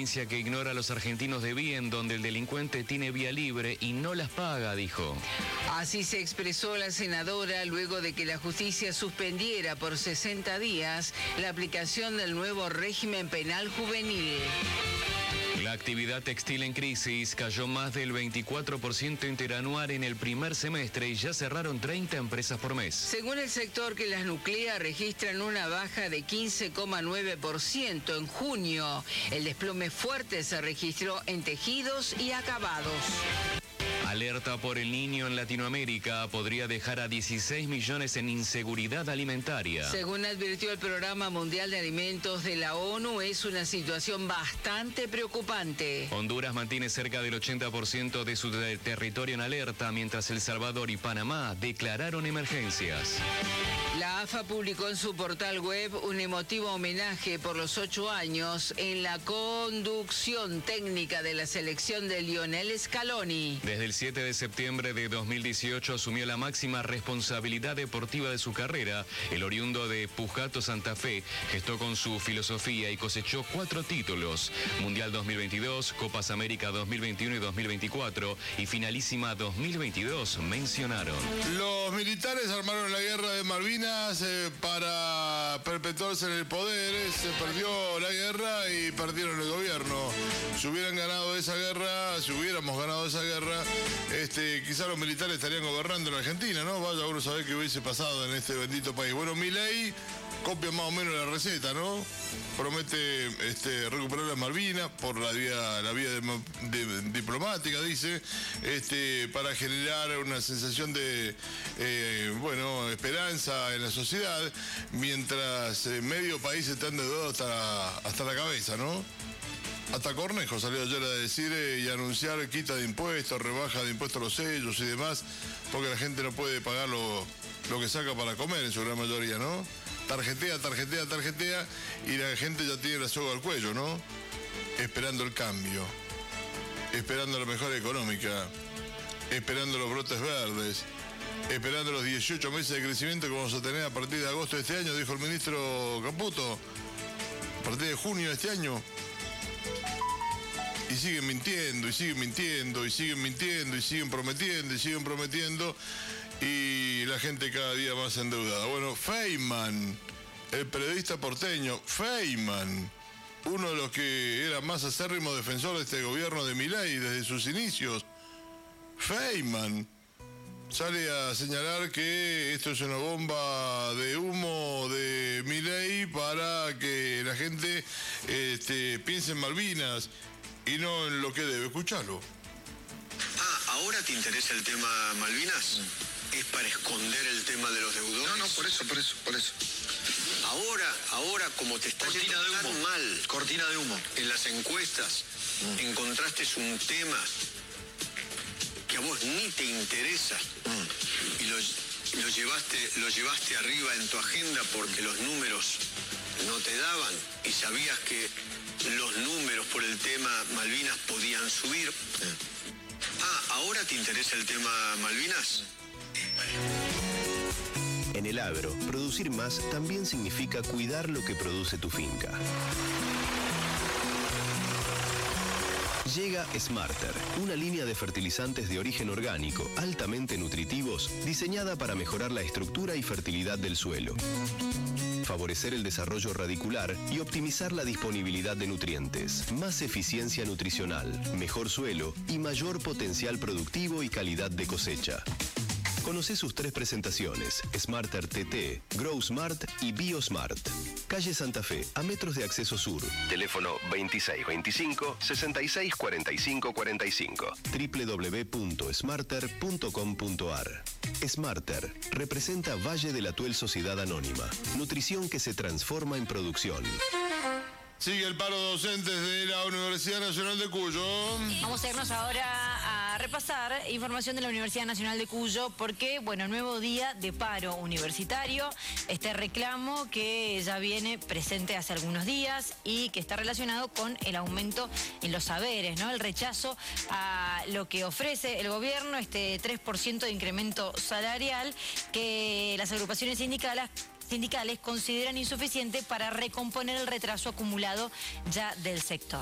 provincia que ignora a los argentinos de bien, donde el delincuente tiene vía libre y no las paga, dijo. Así se expresó la senadora luego de que la justicia suspendiera por 60 días la aplicación del nuevo régimen penal juvenil. La actividad textil en crisis cayó más del 24% interanual en el primer semestre y ya cerraron 30 empresas por mes. Según el sector que las nuclea, registran una baja de 15,9% en junio. El desplome fuerte se registró en tejidos y acabados. Alerta por el niño en Latinoamérica podría dejar a 16 millones en inseguridad alimentaria. Según advirtió el Programa Mundial de Alimentos de la ONU, es una situación bastante preocupante. Honduras mantiene cerca del 80% de su territorio en alerta, mientras El Salvador y Panamá declararon emergencias. La AFA publicó en su portal web un emotivo homenaje por los 8 años en la conducción técnica de la selección de Lionel Scaloni. Desde el 7 de septiembre de 2018 asumió la máxima responsabilidad deportiva de su carrera. El oriundo de Pujato, Santa Fe, gestó con su filosofía y cosechó 4 títulos: Mundial 2022, Copas América 2021 y 2024 y Finalísima 2022 mencionaron. Los militares armaron la guerra de Malvinas para perpetuarse en el poder. Se perdió la guerra y perdieron el gobierno. Si hubiéramos ganado esa guerra, quizás los militares estarían gobernando en Argentina, ¿no? Vaya uno a saber qué hubiese pasado en este bendito país. Bueno, Milei copia más o menos la receta, ¿no? Promete recuperar las Malvinas por la vía diplomática, dice, para generar una sensación de, esperanza en la sociedad, mientras medio país está endeudado hasta la cabeza, ¿no? Hasta Cornejo salió ayer a decir y anunciar quita de impuestos, rebaja de impuestos a los sellos y demás, porque la gente no puede pagar lo que saca para comer en su gran mayoría, ¿no? Tarjetea, y la gente ya tiene la soga al cuello, ¿no? Esperando el cambio, esperando la mejora económica, esperando los brotes verdes, esperando los 18 meses de crecimiento que vamos a tener a partir de agosto de este año, dijo el ministro Caputo, a partir de junio de este año. Y siguen mintiendo, y siguen mintiendo, y siguen mintiendo, y siguen prometiendo, y la gente cada día más endeudada. Bueno, Feynman, el periodista porteño, Feynman, uno de los que era más acérrimo defensor de este gobierno de Milei desde sus inicios, Feynman sale a señalar que esto es una bomba de humo de Milei para que la gente piense en Malvinas y no en lo que debe. Escucharlo. ¿Ahora te interesa el tema Malvinas? ¿Es para esconder el tema de los deudores? No, por eso. Ahora como te está yendo tan mal, Cortina de humo. en las encuestas, encontraste un tema que a vos ni te interesa y lo llevaste arriba en tu agenda porque los números no te daban y sabías que los números por el tema Malvinas podían subir. ¿Ahora te interesa el tema Malvinas? En el agro, producir más también significa cuidar lo que produce tu finca. Llega Smarter, una línea de fertilizantes de origen orgánico, altamente nutritivos, diseñada para mejorar la estructura y fertilidad del suelo, favorecer el desarrollo radicular y optimizar la disponibilidad de nutrientes, más eficiencia nutricional, mejor suelo y mayor potencial productivo y calidad de cosecha. Conoce sus 3 presentaciones: Smarter TT, Grow Smart y BioSmart. Calle Santa Fe, a metros de Acceso Sur. Teléfono 2625-664545. www.smarter.com.ar. Smarter representa Valle del Atuel Sociedad Anónima. Nutrición que se transforma en producción. Sigue el paro de docentes de la Universidad Nacional de Cuyo. Vamos a irnos ahora a repasar información de la Universidad Nacional de Cuyo porque, nuevo día de paro universitario. Este reclamo que ya viene presente hace algunos días y que está relacionado con el aumento en los saberes, ¿no? El rechazo a lo que ofrece el gobierno, este 3% de incremento salarial que las agrupaciones sindicales consideran insuficiente para recomponer el retraso acumulado ya del sector.